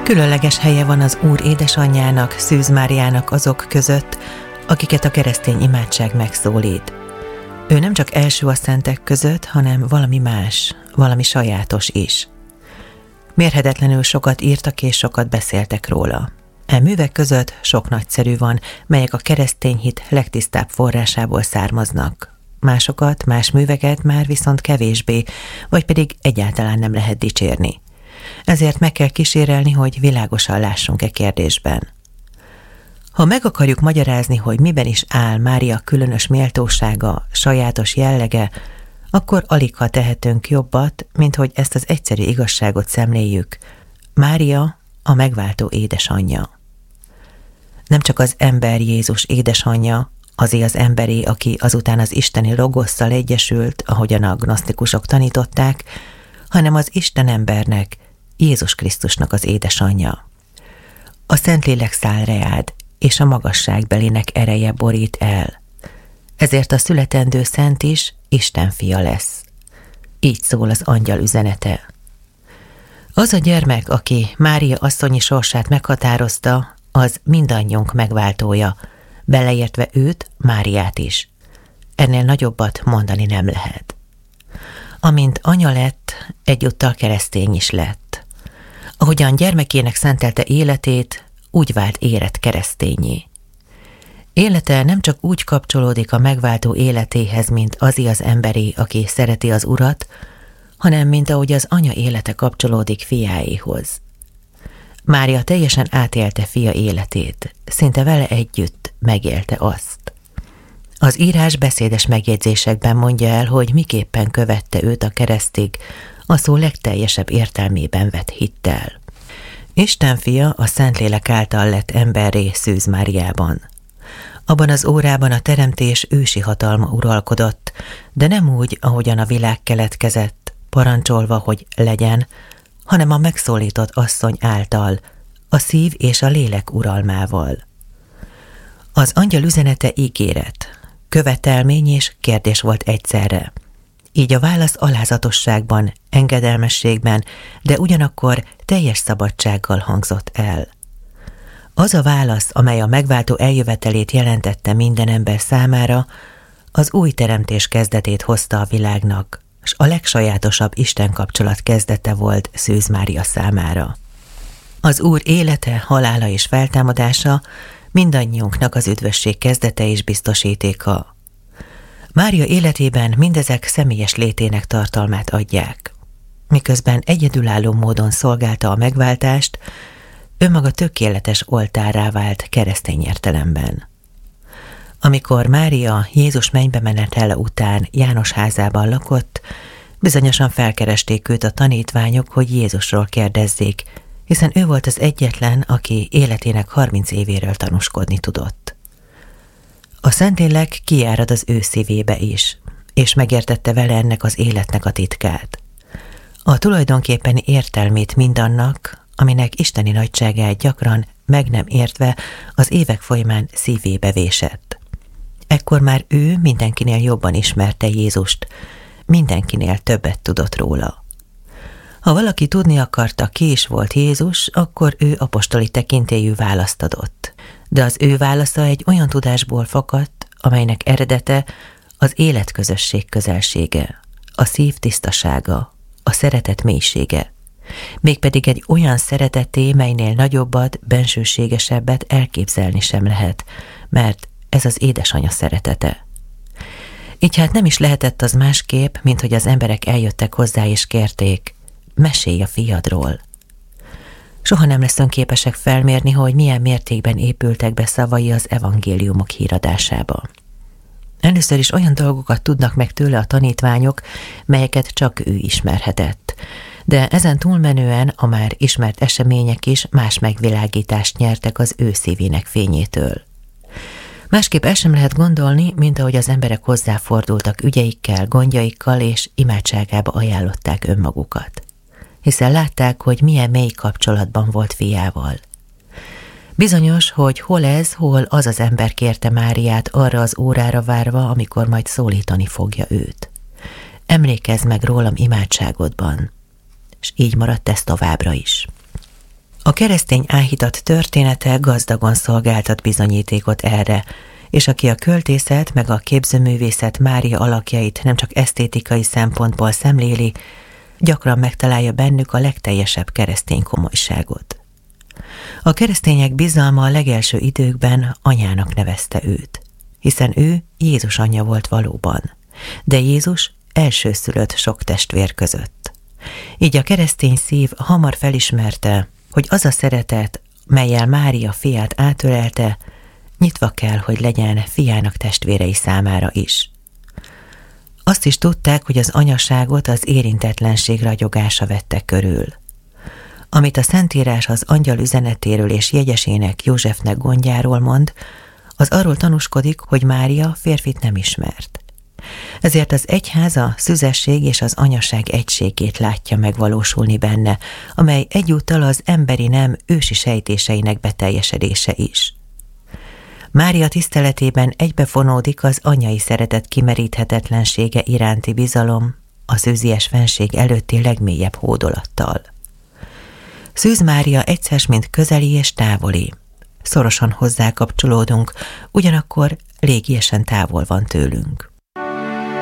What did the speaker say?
Különleges helye van az Úr édesanyjának, Szűz Máriának azok között, akiket a keresztény imádság megszólít. Ő nem csak első a szentek között, hanem valami más, valami sajátos is. Mérhetetlenül sokat írtak és sokat beszéltek róla. E művek között sok nagyszerű van, melyek a keresztény hit legtisztább forrásából származnak. Másokat, más műveket már viszont kevésbé, vagy pedig egyáltalán nem lehet dicsérni. Ezért meg kell kísérelni, hogy világosan lássunk e kérdésben. Ha meg akarjuk magyarázni, hogy miben is áll Mária különös méltósága, sajátos jellege, akkor aligha tehetünk jobbat, mint hogy ezt az egyszerű igazságot szemléljük. Mária a megváltó édesanyja. Nem csak az ember Jézus édesanyja, azé az emberé, aki azután az isteni logosszal egyesült, ahogyan a gnosztikusok tanították, hanem az Isten embernek, Jézus Krisztusnak az édesanyja. A Szentlélek száll reád, és a magasságbelének ereje borít el. Ezért a születendő szent is Isten fia lesz. Így szól az angyal üzenete. Az a gyermek, aki Mária asszonyi sorsát meghatározta, az mindannyiunk megváltója, beleértve őt, Máriát is. Ennél nagyobbat mondani nem lehet. Amint anya lett, egyúttal keresztény is lett. Ahogyan gyermekének szentelte életét, úgy vált érett keresztényé. Élete nem csak úgy kapcsolódik a megváltó életéhez, mint az emberé, aki szereti az Urat, hanem mint ahogy az anya élete kapcsolódik fiáéhoz. Mária teljesen átélte fia életét, szinte vele együtt megélte azt. Az írás beszédes megjegyzésekben mondja el, hogy miképpen követte őt a keresztig, a szó legteljesebb értelmében vett hittel. Isten fia a Szentlélek által lett emberré Szűz Máriában. Abban az órában a teremtés ősi hatalma uralkodott, de nem úgy, ahogyan a világ keletkezett, parancsolva, hogy legyen, hanem a megszólított asszony által, a szív és a lélek uralmával. Az angyal üzenete ígéret, követelmény és kérdés volt egyszerre. Így a válasz alázatosságban, engedelmességben, de ugyanakkor teljes szabadsággal hangzott el. Az a válasz, amely a megváltó eljövetelét jelentette minden ember számára, az új teremtés kezdetét hozta a világnak, s a legsajátosabb Isten kapcsolat kezdete volt Szűz Mária számára. Az Úr élete, halála és feltámadása mindannyiunknak az üdvösség kezdete és biztosítéka. Mária életében mindezek személyes létének tartalmát adják. Miközben egyedülálló módon szolgálta a megváltást, önmaga tökéletes oltárrá vált keresztény értelemben. Amikor Mária Jézus mennybe menetele után János házában lakott, bizonyosan felkeresték őt a tanítványok, hogy Jézusról kérdezzék, hiszen ő volt az egyetlen, aki életének 30 évéről tanúskodni tudott. A Szentlélek kiárad az ő szívébe is, és megértette vele ennek az életnek a titkát. A tulajdonképpeni értelmét mindannak, aminek isteni nagyságát gyakran, meg nem értve, az évek folyamán szívébe vésett. Ekkor már ő mindenkinél jobban ismerte Jézust, mindenkinél többet tudott róla. Ha valaki tudni akarta, ki is volt Jézus, akkor ő apostoli tekintélyű választ adott. De az ő válasza egy olyan tudásból fakadt, amelynek eredete az életközösség közelsége, a szív tisztasága, a szeretet mélysége. Mégpedig egy olyan szereteté, melynél nagyobbat, bensőségesebbet elképzelni sem lehet, mert ez az édesanya szeretete. Így hát nem is lehetett az másképp, mint hogy az emberek eljöttek hozzá és kérték, mesélj a fiadról. Soha nem leszünk képesek felmérni, hogy milyen mértékben épültek be szavai az evangéliumok híradásába. Először is olyan dolgokat tudnak meg tőle a tanítványok, melyeket csak ő ismerhetett. De ezen túlmenően a már ismert események is más megvilágítást nyertek az ő szívének fényétől. Másképp el sem lehet gondolni, mint ahogy az emberek hozzáfordultak ügyeikkel, gondjaikkal és imádságába ajánlották önmagukat. Hiszen látták, hogy milyen mély kapcsolatban volt fiával. Bizonyos, hogy hol ez, hol az az ember kérte Máriát arra az órára várva, amikor majd szólítani fogja őt. Emlékezz meg rólam imádságodban. És így maradt ez továbbra is. A keresztény áhítat története gazdagon szolgáltat bizonyítékot erre, és aki a költészet meg a képzőművészet Mária alakjait nem csak esztétikai szempontból szemléli, gyakran megtalálja bennük a legteljesebb keresztény komolyságot. A keresztények bizalma a legelső időkben anyának nevezte őt, hiszen ő Jézus anyja volt valóban, de Jézus elsőszülött sok testvér között. Így a keresztény szív hamar felismerte, hogy az a szeretet, mellyel Mária fiát átölelte, nyitva kell, hogy legyen fiának testvérei számára is. Azt is tudták, hogy az anyaságot az érintetlenség ragyogása vette körül. Amit a Szentírás az angyal üzenetéről és jegyesének Józsefnek gondjáról mond, az arról tanúskodik, hogy Mária férfit nem ismert. Ezért az egyház a szüzesség és az anyaság egységét látja megvalósulni benne, amely egyúttal az emberi nem ősi sejtéseinek beteljesedése is. Mária tiszteletében egybefonódik az anyai szeretet kimeríthetetlensége iránti bizalom a szűzies fenség előtti legmélyebb hódolattal. Szűz Mária egyszer mint közeli és távoli. Szorosan hozzá kapcsolódunk, ugyanakkor légiesen távol van tőlünk.